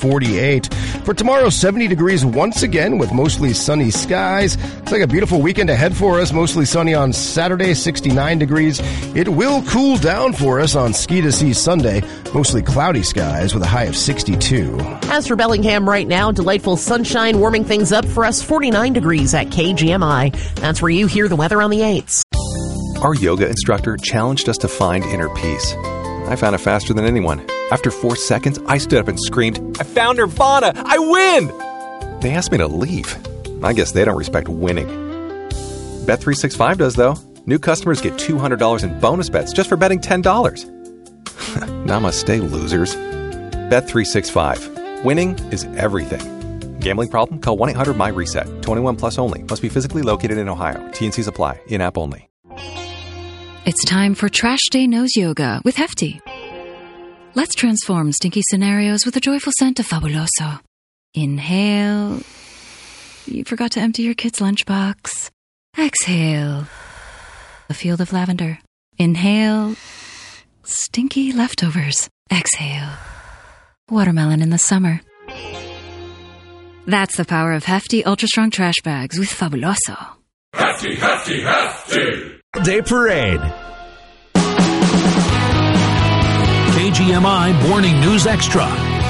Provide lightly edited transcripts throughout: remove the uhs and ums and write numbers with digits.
48. For tomorrow, 70 degrees once again with mostly sunny skies. It's like a beautiful weekend ahead for us. Mostly sunny on Saturday, 69 degrees. It will cool down for us on Ski to See Sunday. Mostly cloudy skies with a high of 62. As for Bellingham right now, delightful sunshine warming things up for us, 49 degrees at KGMI. That's where you hear the weather on the 8s. Our yoga instructor challenged us to find inner peace. I found it faster than anyone. After 4 seconds, I stood up and screamed, "I found Nirvana! I win!" They asked me to leave. I guess they don't respect winning. Bet365 does, though. New customers get $200 in bonus bets just for betting $10. Namaste, losers. Bet365. Winning is everything. Gambling problem? Call 1-800-MY-RESET. 21 plus only. Must be physically located in Ohio. T&Cs apply. In-app only. It's time for Trash Day Nose Yoga with Hefty. Let's transform stinky scenarios with a joyful scent of Fabuloso. Inhale. You forgot to empty your kid's lunchbox. Exhale. A field of lavender. Inhale. Stinky leftovers. Exhale. Watermelon in the summer. That's the power of Hefty Ultra Strong Trash Bags with Fabuloso. Hefty, Hefty, Hefty! Day Parade. KGMI Morning News Extra.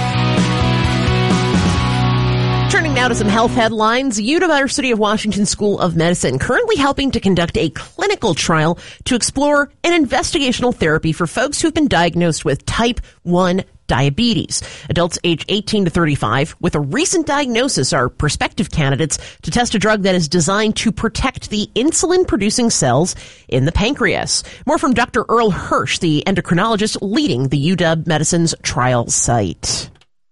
Turning now to some health headlines. University of Washington School of Medicine currently helping to conduct a clinical trial to explore an investigational therapy for folks who've been diagnosed with type 1 diabetes. Adults age 18 to 35 with a recent diagnosis are prospective candidates to test a drug that is designed to protect the insulin-producing cells in the pancreas. More from Dr. Earl Hirsch, the endocrinologist leading the UW Medicine's trial site.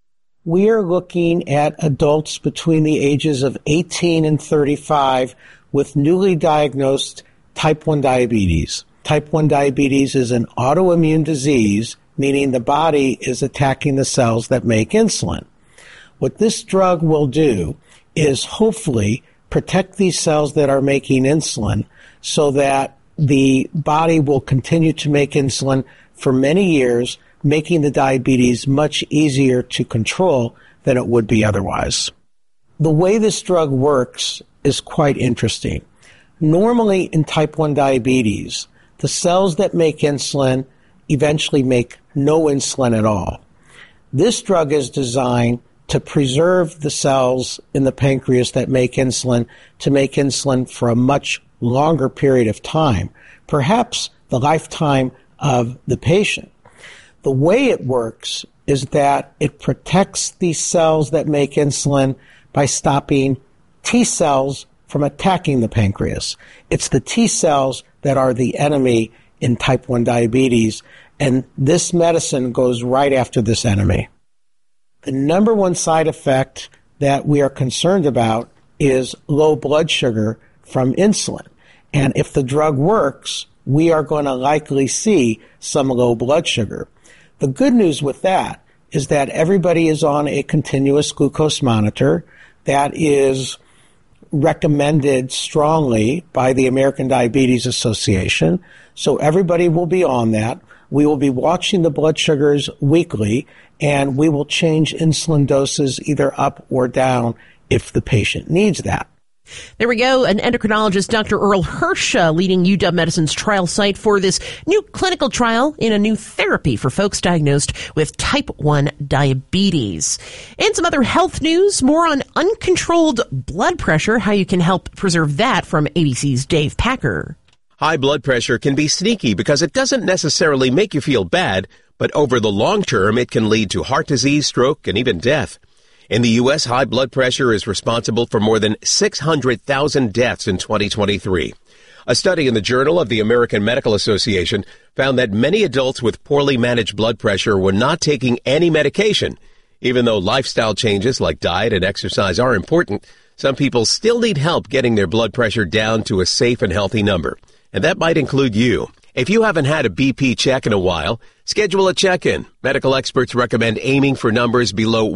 We are looking at adults between the ages of 18 and 35 with newly diagnosed type 1 diabetes. Type 1 diabetes is an autoimmune disease, meaning the body is attacking the cells that make insulin. What this drug will do is hopefully protect these cells that are making insulin so that the body will continue to make insulin for many years, making the diabetes much easier to control than it would be otherwise. The way this drug works is quite interesting. Normally in type 1 diabetes, the cells that make insulin eventually make no insulin at all. This drug is designed to preserve the cells in the pancreas that make insulin to make insulin for a much longer period of time, perhaps the lifetime of the patient. The way it works is that it protects these cells that make insulin by stopping T cells from attacking the pancreas. It's the T cells that are the enemy in type 1 diabetes, and this medicine goes right after this enemy. The number one side effect that we are concerned about is low blood sugar from insulin. And if the drug works, we are going to likely see some low blood sugar. The good news with that is that everybody is on a continuous glucose monitor that is recommended strongly by the American Diabetes Association. So everybody will be on that. We will be watching the blood sugars weekly, and we will change insulin doses either up or down if the patient needs that. There we go. An endocrinologist, Dr. Earl Hirsch, leading UW Medicine's trial site for this new clinical trial in a new therapy for folks diagnosed with type 1 diabetes. And some other health news, more on uncontrolled blood pressure, how you can help preserve that from ABC's Dave Packer. High blood pressure can be sneaky because it doesn't necessarily make you feel bad, but over the long term, it can lead to heart disease, stroke, and even death. In the U.S., high blood pressure is responsible for more than 600,000 deaths in 2023. A study in the Journal of the American Medical Association found that many adults with poorly managed blood pressure were not taking any medication. Even though lifestyle changes like diet and exercise are important, some people still need help getting their blood pressure down to a safe and healthy number. And that might include you. If you haven't had a BP check in a while, schedule a check-in. Medical experts recommend aiming for numbers below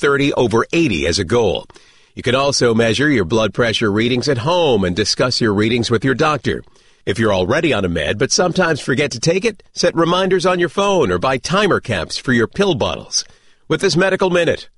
130/80 as a goal. You can also measure your blood pressure readings at home and discuss your readings with your doctor. If you're already on a med but sometimes forget to take it, set reminders on your phone or buy timer caps for your pill bottles. With this Medical Minute,